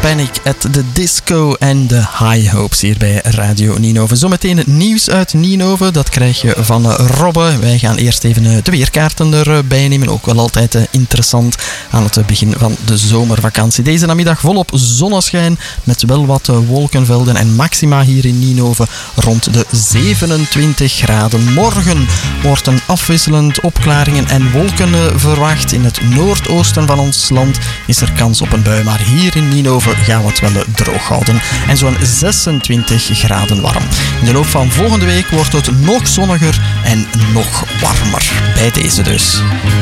Panic at the Disco en de High Hopes hier bij Radio Ninove. Zometeen het nieuws uit Ninove, dat krijg je van Robbe. Wij gaan eerst even de weerkaarten erbij nemen, ook wel altijd interessant aan het begin van de zomervakantie. Deze namiddag volop zonneschijn met wel wat wolkenvelden en maxima hier in Ninove rond de 27 graden. Morgen wordt een afwisselend opklaringen en wolken verwacht. In het noordoosten van ons land is er kans op een bui, maar hier in Ninove gaan we het wel droog houden. En zo'n 26 graden warm. In de loop van volgende week wordt het nog zonniger en nog warmer. Bij deze dus.